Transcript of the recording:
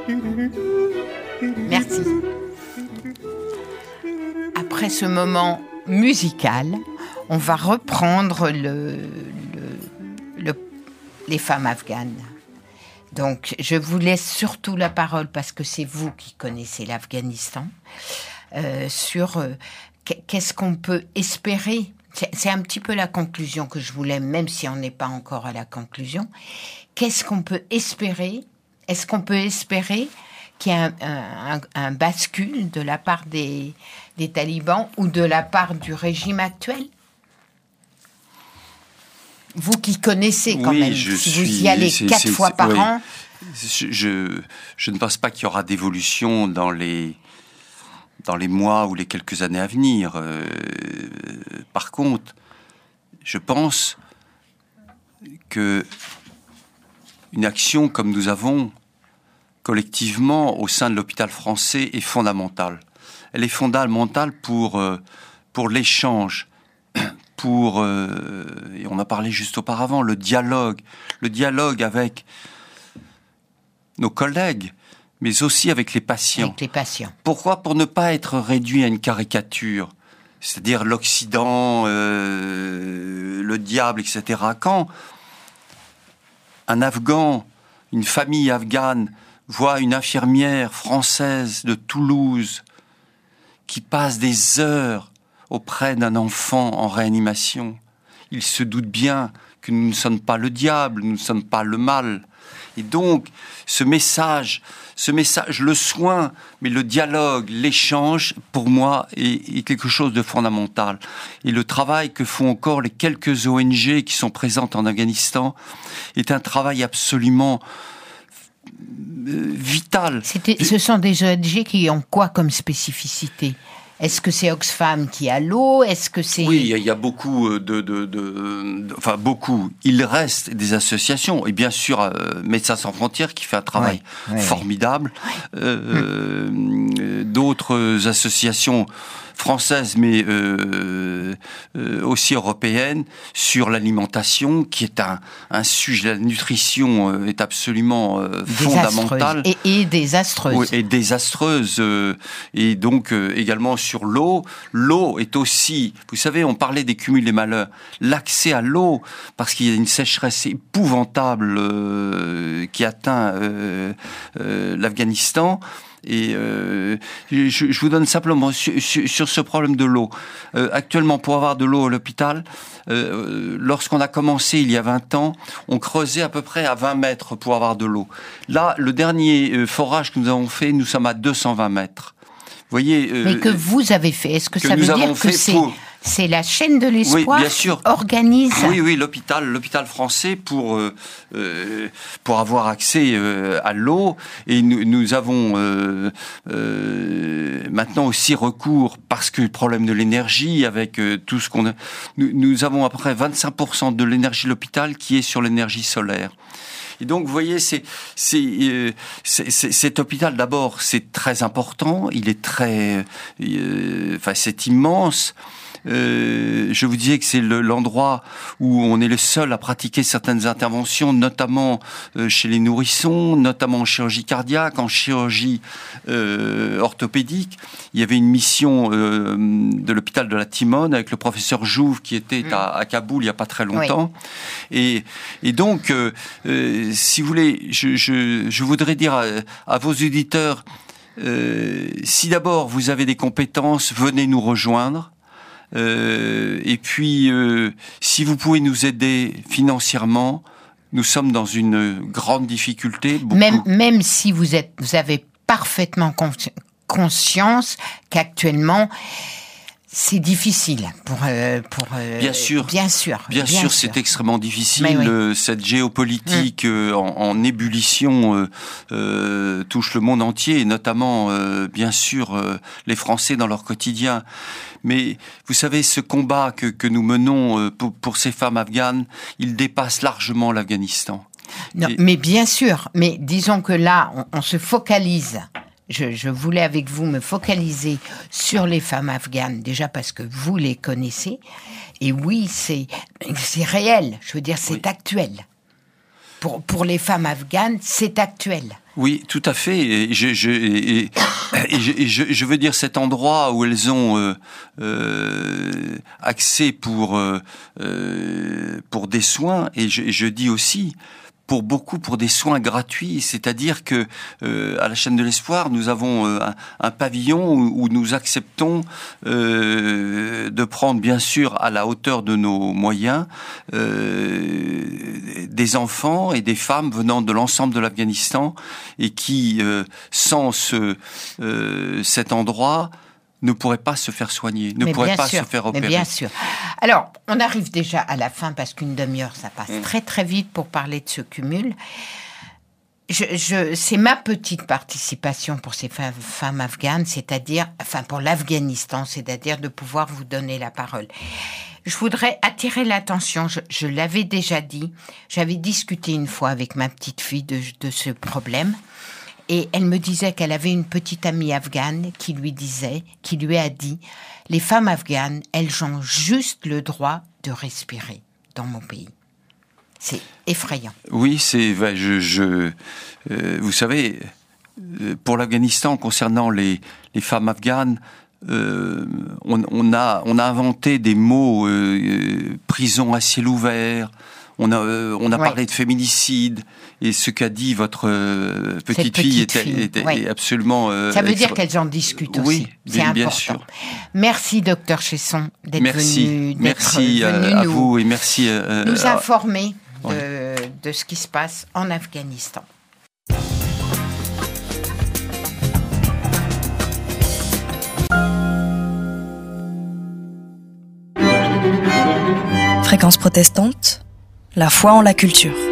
Merci. Après ce moment musical, on va reprendre les femmes afghanes. Donc, je vous laisse surtout la parole parce que c'est vous qui connaissez l'Afghanistan, sur qu'est-ce qu'on peut espérer. C'est un petit peu la conclusion que je voulais, même si on n'est pas encore à la conclusion. Qu'est-ce qu'on peut espérer ? Est-ce qu'on peut espérer qu'il y ait un bascule de la part des talibans ou de la part du régime actuel ? Vous qui connaissez quand même, si vous y allez 4 fois par an. Je ne pense pas qu'il y aura d'évolution dans les mois ou les quelques années à venir. Par contre, je pense que une action comme nous avons collectivement au sein de l'hôpital français est fondamentale. Elle est fondamentale pour l'échange, et on a parlé juste auparavant, le dialogue avec nos collègues, mais aussi avec les patients. Avec les patients. Pourquoi ? Pour ne pas être réduit à une caricature, c'est-à-dire l'Occident, le diable, etc. Quand un Afghan, une famille afghane, voit une infirmière française de Toulouse qui passe des heures auprès d'un enfant en réanimation, il se doute bien que nous ne sommes pas le diable, nous ne sommes pas le mal. Et donc, ce message, le soin, mais le dialogue, l'échange, pour moi, est quelque chose de fondamental. Et le travail que font encore les quelques ONG qui sont présentes en Afghanistan est un travail absolument vital. Ce sont des ONG qui ont quoi comme spécificité ? Est-ce que c'est Oxfam qui a l'eau ? Est-ce que c'est... Oui, il y a beaucoup enfin beaucoup. Il reste des associations et bien sûr Médecins sans frontières qui fait un travail formidable. D'autres associations françaises, mais aussi européennes, sur l'alimentation, qui est un sujet. La nutrition est absolument fondamentale. Et désastreuse. Oui, et désastreuse. Et donc également sur l'eau. L'eau est aussi, vous savez, on parlait des cumuls des malheurs. L'accès à l'eau, parce qu'il y a une sécheresse épouvantable qui atteint l'Afghanistan. Et je vous donne simplement sur ce problème de l'eau. Actuellement, pour avoir de l'eau à l'hôpital, lorsqu'on a commencé il y a 20 ans, on creusait à peu près à 20 mètres pour avoir de l'eau. Là, le dernier forage que nous avons fait, nous sommes à 220 mètres. Vous voyez, mais que vous avez fait, est-ce que ça veut dire que c'est la chaîne de l'espoir qui organise... Oui, l'hôpital français pour avoir accès à l'eau. Et nous avons maintenant aussi recours, parce que le problème de l'énergie, avec tout ce qu'on a... Nous avons à peu près 25% de l'énergie de l'hôpital qui est sur l'énergie solaire. Et donc, vous voyez, cet hôpital, d'abord, c'est très important. Il est c'est immense. Je vous disais que c'est l'endroit où on est le seul à pratiquer certaines interventions, notamment chez les nourrissons, notamment en chirurgie cardiaque, en chirurgie orthopédique. Il y avait une mission de l'hôpital de la Timone avec le professeur Jouve qui était à Kaboul il n'y a pas très longtemps. Oui. Et donc, si vous voulez, je voudrais dire à vos auditeurs, si d'abord vous avez des compétences, venez nous rejoindre. Et puis, si vous pouvez nous aider financièrement, nous sommes dans une grande difficulté. Même si vous avez parfaitement conscience qu'actuellement, c'est difficile pour bien sûr, c'est extrêmement difficile. Cette géopolitique en ébullition touche le monde entier, et notamment bien sûr les Français dans leur quotidien. Mais vous savez, ce combat que nous menons pour ces femmes afghanes, il dépasse largement l'Afghanistan. Non, mais bien sûr. Mais disons que là, on se focalise. Je voulais avec vous me focaliser sur les femmes afghanes, déjà parce que vous les connaissez. Et oui, c'est réel. Je veux dire, c'est actuel. Pour les femmes afghanes, c'est actuel. Oui, tout à fait. Et je veux dire cet endroit où elles ont accès pour des soins. Et je dis aussi pour des soins gratuits, c'est-à-dire que à la chaîne de l'Espoir, nous avons un pavillon où nous acceptons de prendre, bien sûr, à la hauteur de nos moyens, des enfants et des femmes venant de l'ensemble de l'Afghanistan et qui, sans cet endroit, ne pourraient pas se faire soigner, ne pourraient pas se faire opérer. Mais bien sûr. Alors, on arrive déjà à la fin parce qu'une demi-heure, ça passe très très vite pour parler de ce cumul. C'est ma petite participation pour ces femmes afghanes, c'est-à-dire, enfin pour l'Afghanistan, c'est-à-dire de pouvoir vous donner la parole. Je voudrais attirer l'attention, je l'avais déjà dit, j'avais discuté une fois avec ma petite fille de ce problème. Et elle me disait qu'elle avait une petite amie afghane qui lui a dit, les femmes afghanes, elles ont juste le droit de respirer dans mon pays. C'est effrayant. Oui, c'est, vous savez, pour l'Afghanistan, concernant les femmes afghanes, on a inventé des mots, prison à ciel ouvert. On a parlé de féminicide, et ce qu'a dit votre petite fille est absolument... Ça veut dire qu'elles en discutent aussi. Oui, c'est important. Bien sûr. Merci, docteur Chesson, d'être venu. Merci à vous et merci nous informer de ce qui se passe en Afghanistan. Fréquence protestante, la foi en la culture.